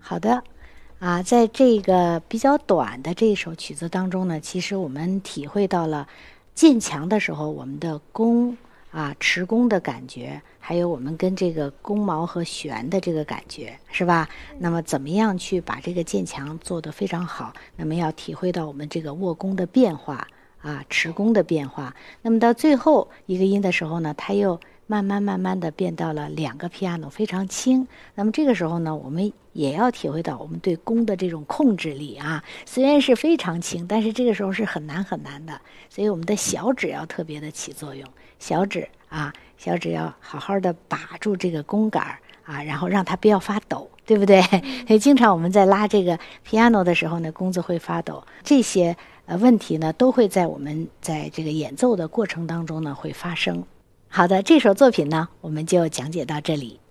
好的，在这个比较短的这首曲子当中呢，其实我们体会到了渐强的时候我们的弓持弓的感觉，还有我们跟这个弓毛和弦的这个感觉，是吧？那么怎么样去把这个渐强做得非常好？那么要体会到我们这个握弓的变化持弓的变化。那么到最后一个音的时候呢，它又慢慢的变到了2个 piano 非常轻。那么这个时候呢，我们也要体会到我们对弓的这种控制力虽然是非常轻，但是这个时候是很难的，所以我们的小指要特别的起作用。小指要好好的把住这个弓杆然后让它不要发抖，对不对？所以经常我们在拉这个 piano 的时候呢，弓子会发抖。这些问题呢，都会在我们在这个演奏的过程当中呢会发生。好的，这首作品呢，我们就讲解到这里。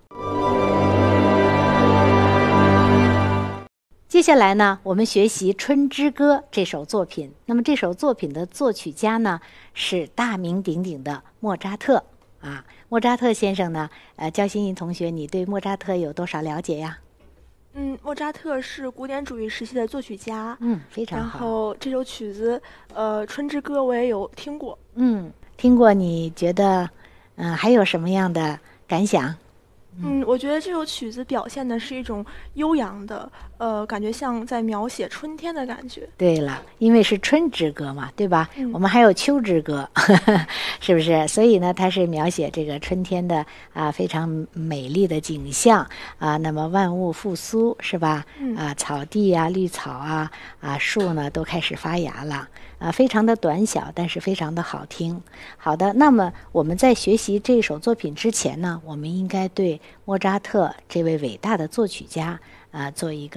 接下来呢，我们学习《春之歌》这首作品。那么这首作品的作曲家呢，是大名鼎鼎的莫扎特莫扎特先生呢，焦欣怡同学，你对莫扎特有多少了解呀？ 莫扎特是古典主义时期的作曲家， 非常好。 然后这首曲子，春之歌我也有听过。 听过，你觉得还有什么样的感想？ 我觉得这首曲子表现的是一种悠扬的，感觉像在描写春天的感觉。 对了，因为是春之歌嘛，对吧？我们还有秋之歌，是不是？所以呢，它是描写这个春天的非常美丽的景象那么万物复苏，是吧？草地绿草树呢都开始发芽了非常的短小，但是非常的好听。好的，那么我们在学习这首作品之前呢，我们应该对莫扎特这位伟大的作曲家做一个